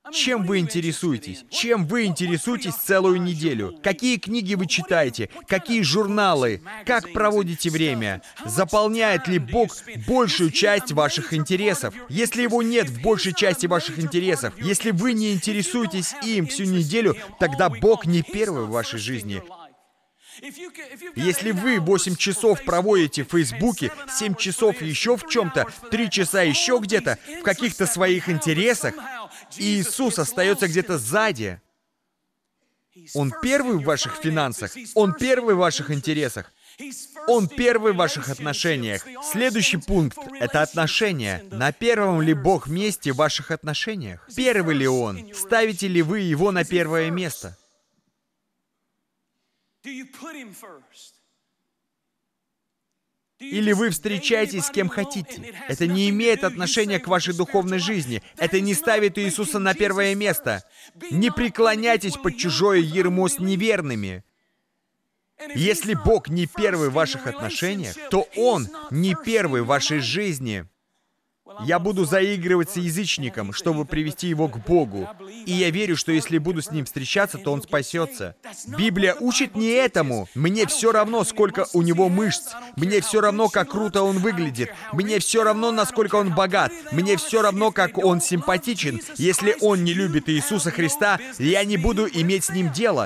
Чем вы интересуетесь? Чем вы интересуетесь целую неделю? Какие книги вы читаете? Какие журналы? Как проводите время? Заполняет ли Бог большую часть ваших интересов? Если Его нет в большей части ваших интересов, если вы не интересуетесь им всю неделю, тогда Бог не первый в вашей жизни. Если вы 8 часов проводите в Фейсбуке, 7 часов еще в чем-то, 3 часа еще где-то, в каких-то своих интересах, и Иисус остается где-то сзади. Он первый в ваших финансах, Он первый в ваших интересах, Он первый в ваших отношениях. Следующий пункт — это отношения. На первом ли Бог месте в ваших отношениях? Первый ли Он? Ставите ли вы Его на первое место? Или вы встречаетесь с кем хотите. Это не имеет отношения к вашей духовной жизни. Это не ставит Иисуса на первое место. Не преклоняйтесь под чужое ярмо с неверными. Если Бог не первый в ваших отношениях, то Он не первый в вашей жизни. Я буду заигрывать с язычником, чтобы привести его к Богу. И я верю, что если буду с ним встречаться, то он спасется. Библия учит не этому. Мне все равно, сколько у него мышц. Мне все равно, как круто он выглядит. Мне все равно, насколько он богат. Мне все равно, как он симпатичен. Если он не любит Иисуса Христа, я не буду иметь с ним дело.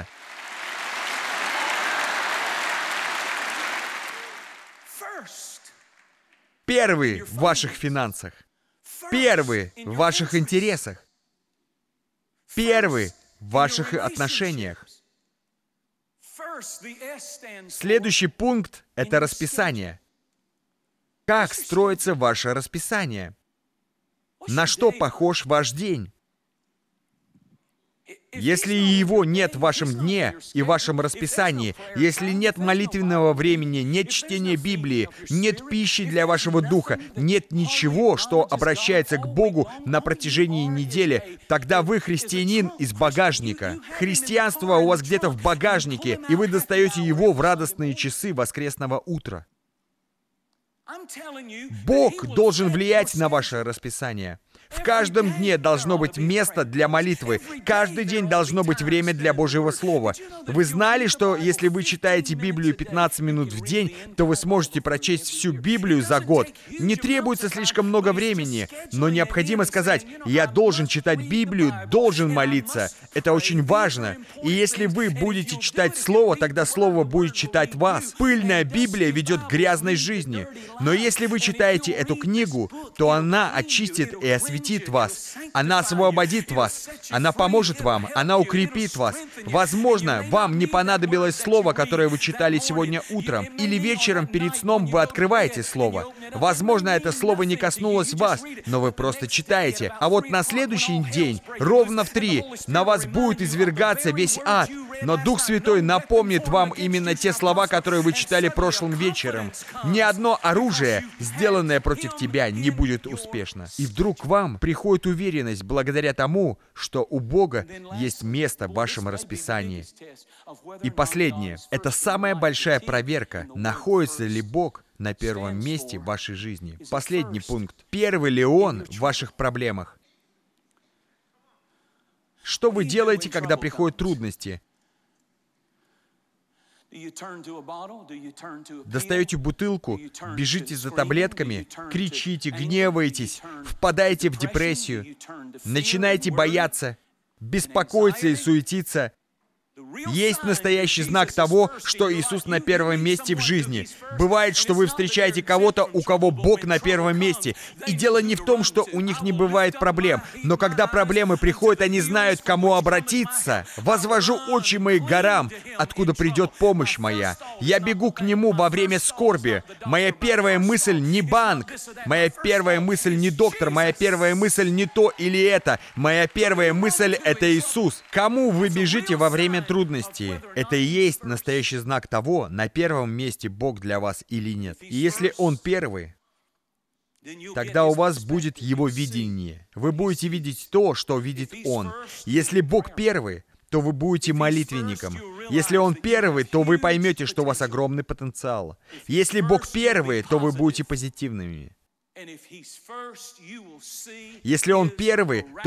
Первый в ваших финансах. Первый в ваших интересах. Первый в ваших отношениях. Следующий пункт — это расписание. Как строится ваше расписание? На что похож ваш день? Если его нет в вашем дне и в вашем расписании, если нет молитвенного времени, нет чтения Библии, нет пищи для вашего духа, нет ничего, что обращается к Богу на протяжении недели, тогда вы христианин из багажника. Христианство у вас где-то в багажнике, и вы достаете его в радостные часы воскресного утра. Бог должен влиять на ваше расписание. В каждом дне должно быть место для молитвы. Каждый день должно быть время для Божьего Слова. Вы знали, что если вы читаете Библию 15 минут в день, то вы сможете прочесть всю Библию за год? Не требуется слишком много времени, но необходимо сказать: «Я должен читать Библию, должен молиться». Это очень важно. И если вы будете читать Слово, тогда Слово будет читать вас. Пыльная Библия ведет к грязной жизни. Но если вы читаете эту книгу, то она очистит и осветит вас. Она освободит вас. Она поможет вам. Она укрепит вас. Возможно, вам не понадобилось слово, которое вы читали сегодня утром. Или вечером перед сном вы открываете слово. Возможно, это слово не коснулось вас, но вы просто читаете. А вот на следующий день, ровно в 3, на вас будет извергаться весь ад. Но Дух Святой напомнит вам именно те слова, которые вы читали прошлым вечером. Ни одно оружие, сделанное против тебя, не будет успешно. И вдруг к вам приходит уверенность благодаря тому, что у Бога есть место в вашем расписании. И последнее. Это самая большая проверка, находится ли Бог на первом месте в вашей жизни. Последний пункт. Первый ли Он в ваших проблемах? Что вы делаете, когда приходят трудности? Достаете бутылку, бежите за таблетками, кричите, гневаетесь, впадаете в депрессию, начинаете бояться, беспокоиться и суетиться. Есть настоящий знак того, что Иисус на первом месте в жизни. Бывает, что вы встречаете кого-то, у кого Бог на первом месте. И дело не в том, что у них не бывает проблем, но когда проблемы приходят, они знают, к кому обратиться. «Возвожу очи мои к горам, откуда придет помощь моя. Я бегу к Нему во время скорби. Моя первая мысль не банк. Моя первая мысль не доктор. Моя первая мысль не то или это. Моя первая мысль — это Иисус». Кому вы бежите во время трудности? Это и есть настоящий знак того, на первом месте Бог для вас или нет. И если Он первый, тогда у вас будет Его видение. Вы будете видеть то, что видит Он. Если Бог первый, то вы будете молитвенником. Если Он первый, то вы поймете, что у вас огромный потенциал. Если Бог первый, то вы будете позитивными. Если Он первый,